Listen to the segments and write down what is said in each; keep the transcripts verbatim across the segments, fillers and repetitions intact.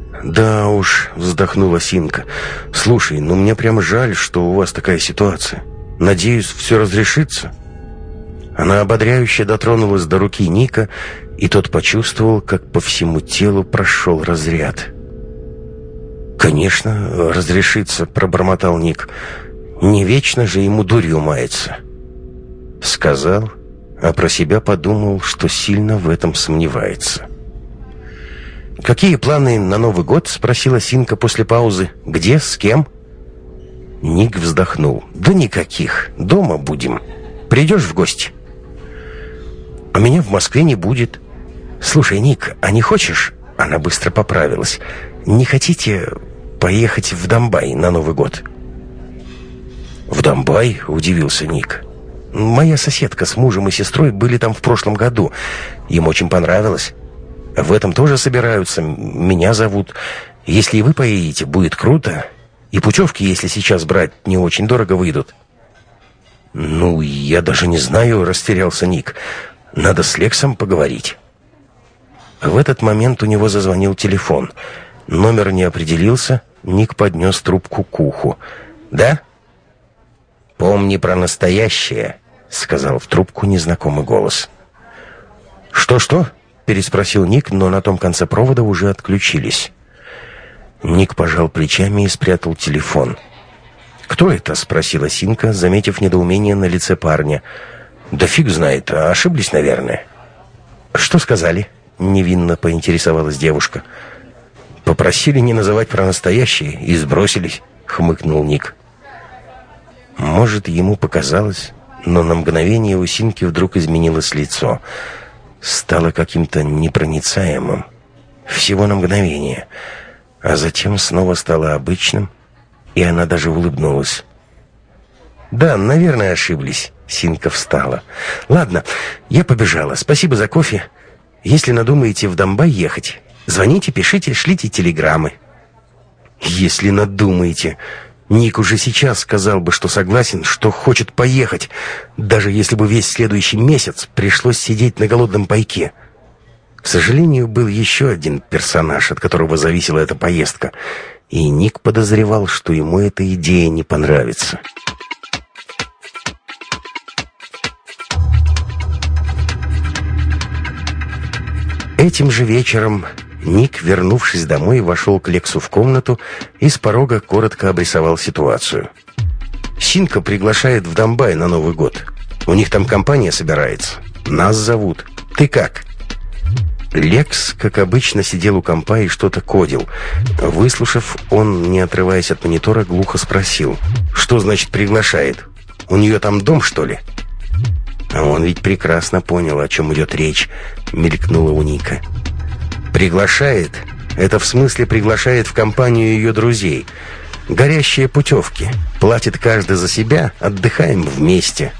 «Да уж», — вздохнула Синка. «Слушай, ну мне прямо жаль, что у вас такая ситуация. Надеюсь, все разрешится?» Она ободряюще дотронулась до руки Ника, и тот почувствовал, как по всему телу прошел разряд. «Конечно, разрешится», — пробормотал Ник. «Не вечно же ему дурью мается». Сказал, а про себя подумал, что сильно в этом сомневается. «Какие планы на Новый год?» — спросила Синка после паузы. «Где? С кем?» Ник вздохнул. «Да никаких. Дома будем. Придешь в гости?» «А меня в Москве не будет». «Слушай, Ник, а не хочешь?» Она быстро поправилась. «Не хотите поехать в Домбай на Новый год?» «В Домбай?» — удивился Ник. «Моя соседка с мужем и сестрой были там в прошлом году. Им очень понравилось. В этом тоже собираются. Меня зовут. Если и вы поедете, будет круто. И путевки, если сейчас брать, не очень дорого выйдут». «Ну, я даже не знаю», — растерялся Ник. «Надо с Лексом поговорить». В этот момент у него зазвонил телефон. Номер не определился. Ник поднес трубку к уху. «Да?» «Помни про настоящее», — сказал в трубку незнакомый голос. «Что-что?» — переспросил Ник, но на том конце провода уже отключились. Ник пожал плечами и спрятал телефон. «Кто это?» — спросила Синка, заметив недоумение на лице парня. «Да фиг знает, ошиблись, наверное». «Что сказали?» — невинно поинтересовалась девушка. «Попросили не называть про настоящее и сбросились», — хмыкнул Ник. Может, ему показалось, но на мгновение у Синки вдруг изменилось лицо. Стало каким-то непроницаемым. Всего на мгновение. А затем снова стало обычным, и она даже улыбнулась. «Да, наверное, ошиблись». Синка встала. «Ладно, я побежала. Спасибо за кофе. Если надумаете в Домбай ехать, звоните, пишите, шлите телеграммы». «Если надумаете...» Ник уже сейчас сказал бы, что согласен, что хочет поехать, даже если бы весь следующий месяц пришлось сидеть на голодном пайке. К сожалению, был еще один персонаж, от которого зависела эта поездка, и Ник подозревал, что ему эта идея не понравится. Этим же вечером Ник, вернувшись домой, вошел к Лексу в комнату и с порога коротко обрисовал ситуацию. «Синка приглашает в Домбай на Новый год. У них там компания собирается. Нас зовут. Ты как?» Лекс, как обычно, сидел у компа и что-то кодил. Выслушав, он, не отрываясь от монитора, глухо спросил: «Что значит приглашает? У нее там дом, что ли?» А он ведь прекрасно понял, о чем идет речь, мелькнула у Ника. «Приглашает? Это в смысле приглашает в компанию ее друзей. Горящие путевки. Платит каждый за себя, отдыхаем вместе».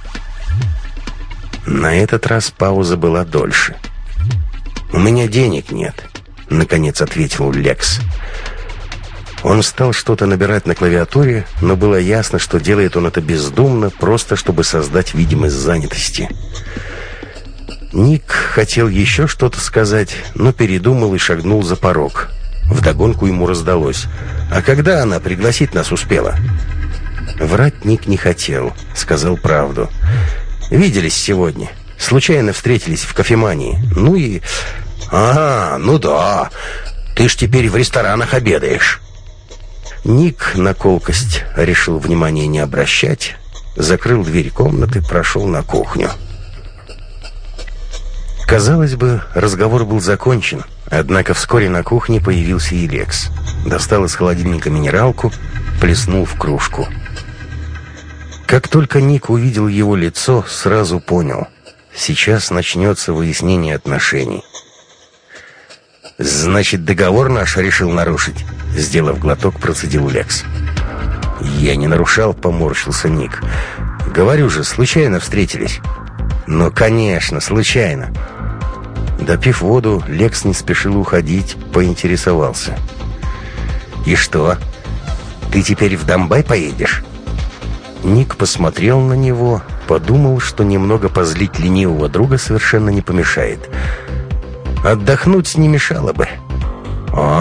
На этот раз пауза была дольше. «У меня денег нет», — наконец ответил Лекс. Он стал что-то набирать на клавиатуре, но было ясно, что делает он это бездумно, просто чтобы создать видимость занятости. Ник хотел еще что-то сказать, но передумал и шагнул за порог. Вдогонку ему раздалось: «А когда она пригласить нас успела?» Врать Ник не хотел, сказал правду. «Виделись сегодня. Случайно встретились в кофемании. Ну и... А, ну да. Ты ж теперь в ресторанах обедаешь». Ник на колкость решил внимания не обращать, закрыл дверь комнаты, прошел на кухню. Казалось бы, разговор был закончен, однако вскоре на кухне появился и Лекс. Достал из холодильника минералку, плеснул в кружку. Как только Ник увидел его лицо, сразу понял: сейчас начнется выяснение отношений. «Значит, договор наш решил нарушить?» Сделав глоток, процедил Лекс. «Я не нарушал», — поморщился Ник. «Говорю же, случайно встретились». «Ну, конечно, случайно». Допив воду, Лекс не спешил уходить, поинтересовался: «И что, ты теперь в Домбай поедешь?» Ник посмотрел на него, подумал, что немного позлить ленивого друга совершенно не помешает. Отдохнуть не мешало бы. «А,